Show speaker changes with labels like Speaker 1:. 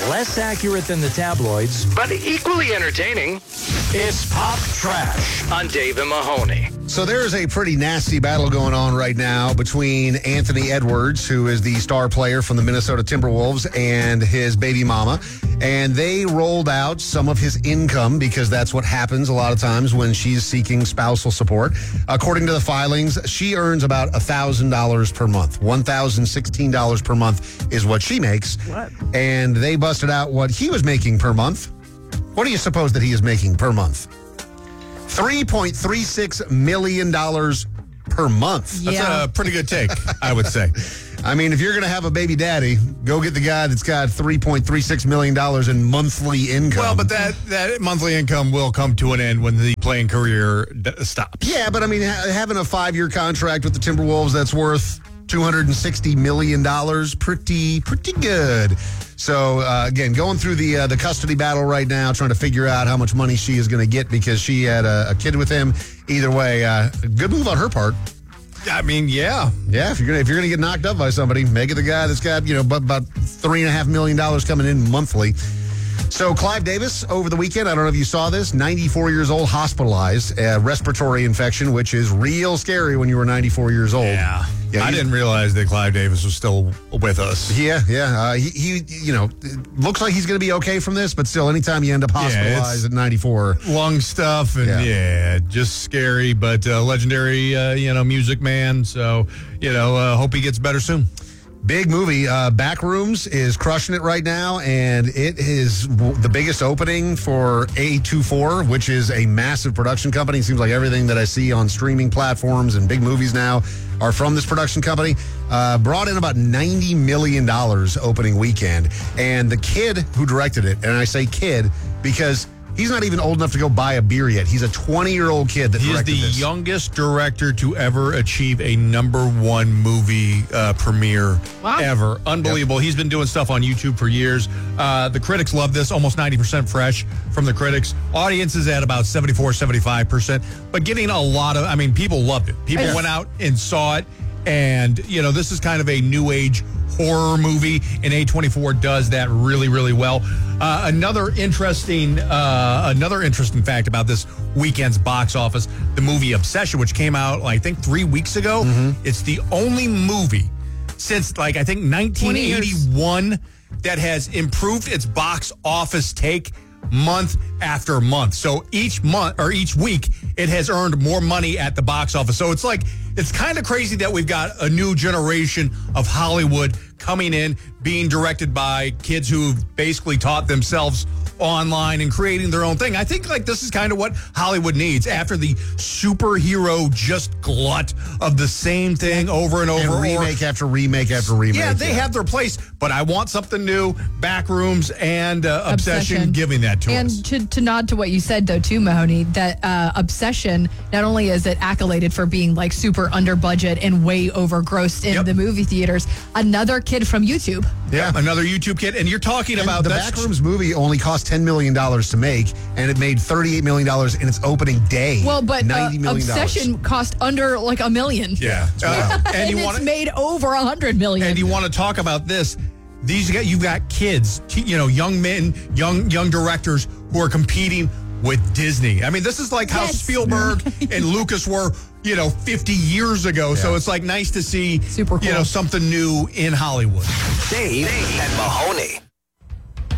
Speaker 1: Less accurate than the tabloids, but equally entertaining. It's Pop Trash on Dave and Mahoney.
Speaker 2: So there is a pretty nasty battle going on right now between Anthony Edwards, who is the star player from the Minnesota Timberwolves, and his baby mama. And they rolled out some of his income because that's what happens a lot of times when she's seeking spousal support. According to the filings, she earns about $1,000 per month. $1,016 per month is what she makes.
Speaker 3: What?
Speaker 2: And they busted out what he was making per month. What do you suppose that he is making per month? $3.36 million per month.
Speaker 3: Yeah.
Speaker 4: That's a pretty good take, I would say.
Speaker 2: I mean, if you're going to have a baby daddy, go get the guy that's got $3.36 million in monthly income.
Speaker 4: Well, but that monthly income will come to an end when the playing career stops.
Speaker 2: Yeah, but I mean, having a 5-year contract with the Timberwolves that's worth $260 million, pretty good. So, again, going through the custody battle right now, trying to figure out how much money she is going to get because she had a kid with him. Either way, good move on her part.
Speaker 4: I mean, yeah.
Speaker 2: Yeah, if you're gonna get knocked up by somebody, make it the guy that's got about $3.5 million coming in monthly. So Clive Davis over the weekend, I don't know if you saw this, 94 years old, hospitalized, respiratory infection, which is real scary when you were 94 years old.
Speaker 4: Yeah, I didn't realize that Clive Davis was still with us.
Speaker 2: Yeah. He looks like he's going to be okay from this, but still, anytime you end up hospitalized at 94.
Speaker 4: Lung stuff, and just scary, but legendary, music man. So, hope he gets better soon.
Speaker 2: Big movie. Backrooms is crushing it right now, and it is the biggest opening for A24, which is a massive production company. It seems like everything that I see on streaming platforms and big movies now are from this production company. Brought in about $90 million opening weekend. And the kid who directed it, and I say kid because he's not even old enough to go buy a beer yet. He's a 20-year-old kid that directed this.
Speaker 4: He is the youngest director to ever achieve a #1 movie premiere ever. Unbelievable. Yep. He's been doing stuff on YouTube for years. The critics love this. Almost 90% fresh from the critics. Audience is at about 74, 75%. But getting a lot of, people loved it. People went out and saw it. And, this is kind of a new age horror movie, and A24 does that really, really well. Another interesting fact about this weekend's box office, the movie Obsession, which came out, I think, 3 weeks ago. Mm-hmm. It's the only movie since, I think, 1981 that has improved its box office take month after month. So each week, it has earned more money at the box office. So it's kind of crazy that we've got a new generation of Hollywood coming in, being directed by kids who've basically taught themselves online and creating their own thing. I think this is kind of what Hollywood needs after the superhero just glut of the same thing over and over.
Speaker 2: And remake after remake after remake.
Speaker 4: Yeah, they have their place, but I want something new. Backrooms and Obsession giving that to us.
Speaker 3: And to nod to what you said, though, too, Mahoney, that Obsession, not only is it accoladed for being super under budget and way overgrossed in the movie theaters, another kid from YouTube.
Speaker 2: Yeah,
Speaker 4: another YouTube kid. And you're talking about
Speaker 2: the Backrooms movie only cost $10 million to make, and it made $38 million in its opening day.
Speaker 3: Well, but
Speaker 2: $90 million.
Speaker 3: Obsession cost under $1 million.
Speaker 4: Yeah.
Speaker 3: And it's made over $100 million.
Speaker 4: And you want to talk about this? You've got kids, young men, young directors who are competing with Disney. This is how Spielberg and Lucas were, 50 years ago. Yeah. So it's nice to see,
Speaker 3: super cool.
Speaker 4: Something new in Hollywood.
Speaker 1: Dave and Mahoney.